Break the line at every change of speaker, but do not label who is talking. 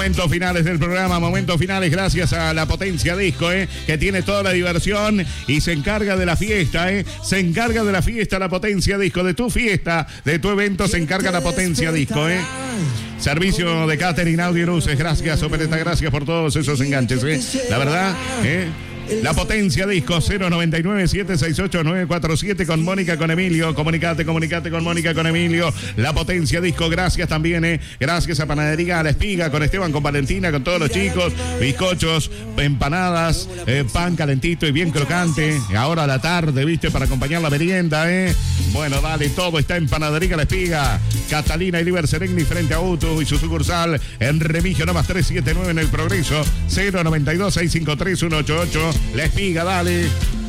Momentos finales del programa, momentos finales gracias a la Potencia Disco, que tiene toda la diversión y se encarga de la fiesta, se encarga de la fiesta la Potencia Disco, de tu fiesta, de tu evento se encarga la Potencia Disco, Servicio de catering, audio y luces, gracias Opereta, gracias por todos esos enganches, la verdad, La Potencia Disco 099-768-947 con Mónica, con Emilio. Comunicate con Mónica, con Emilio. La Potencia Disco, gracias también, gracias a Panadería La Espiga, con Esteban, con Valentina, con todos los chicos. Bizcochos, empanadas, pan calentito y bien crocante. Ahora a la tarde, viste, para acompañar la merienda, Bueno, dale, todo está en Panadería La Espiga. Catalina y Liber Seregni frente a Utu y su sucursal en Remigio Nomas 379 en El Progreso. 092-653-188. La Espiga, dale.